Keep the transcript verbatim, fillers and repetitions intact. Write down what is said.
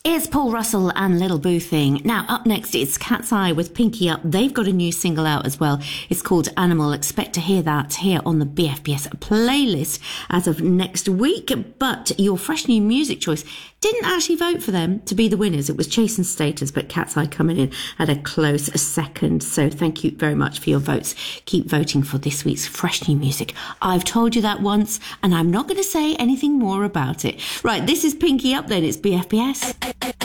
It's Paul Russell and Little Boo Thing. Now, up next, it's Cat's Eye with Pinky Up. They've got a new single out as well. It's called Animal. Expect to hear that here on the B F B S playlist as of next week. But your fresh new music choice didn't actually vote for them to be the winners. It was Chase and Status, but Cat's Eye coming in at a close second. So thank you very much for your votes. Keep voting for this week's fresh new music. I've told you that once, and I'm not going to say anything more about it. Right, this is Pinky Up then. It's B F B S.